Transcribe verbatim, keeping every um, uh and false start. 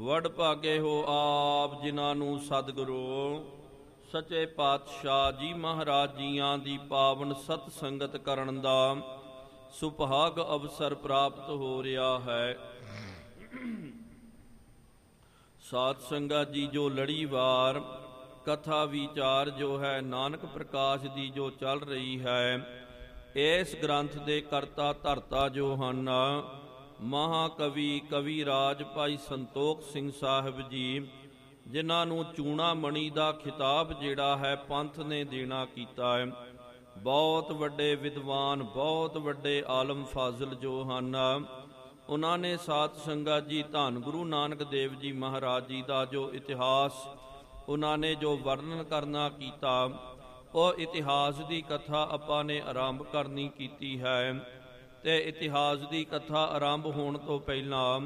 ਵਡ ਭਾਗੇ ਹੋ ਆਪ ਜਿਨ੍ਹਾਂ ਨੂੰ ਸਤਿਗੁਰੂ ਸੱਚੇ ਪਾਤਸ਼ਾਹ ਜੀ ਮਹਾਰਾਜ ਜੀਆਂ ਦੀ ਪਾਵਨ ਸਤ ਸੰਗਤ ਕਰਨ ਦਾ ਸੁਭਾਗ ਅਵਸਰ ਪ੍ਰਾਪਤ ਹੋ ਰਿਹਾ ਹੈ। ਸਾਧ ਸੰਗਤ ਜੀ, ਜੋ ਲੜੀਵਾਰ ਕਥਾ ਵਿਚਾਰ ਜੋ ਹੈ ਨਾਨਕ ਪ੍ਰਕਾਸ਼ ਦੀ ਜੋ ਚੱਲ ਰਹੀ ਹੈ, ਇਸ ਗ੍ਰੰਥ ਦੇ ਕਰਤਾ ਧਰਤਾ ਜੋ ਹਨ ਮਹਾਕਵੀ ਕਵੀ ਰਾਜ ਭਾਈ ਸੰਤੋਖ ਸਿੰਘ ਸਾਹਿਬ ਜੀ, ਜਿਨ੍ਹਾਂ ਨੂੰ ਚੂਣਾਮਣੀ ਦਾ ਖਿਤਾਬ ਜਿਹੜਾ ਹੈ ਪੰਥ ਨੇ ਦੇਣਾ ਕੀਤਾ ਹੈ। ਬਹੁਤ ਵੱਡੇ ਵਿਦਵਾਨ, ਬਹੁਤ ਵੱਡੇ ਆਲਮ ਫਾਜ਼ਲ ਜੋ ਹਨ, ਉਹਨਾਂ ਨੇ ਸਾਧ ਸੰਗਤ ਜੀ ਧੰਨ ਗੁਰੂ ਨਾਨਕ ਦੇਵ ਜੀ ਮਹਾਰਾਜ ਜੀ ਦਾ ਜੋ ਇਤਿਹਾਸ ਉਹਨਾਂ ਨੇ ਜੋ ਵਰਣਨ ਕਰਨਾ ਕੀਤਾ, ਉਹ ਇਤਿਹਾਸ ਦੀ ਕਥਾ ਆਪਾਂ ਨੇ ਆਰੰਭ ਕਰਨੀ ਕੀਤੀ ਹੈ। ਤੇ ਇਤਿਹਾਸ ਦੀ ਕਥਾ ਆਰੰਭ ਹੋਣ ਤੋਂ ਪਹਿਲਾਂ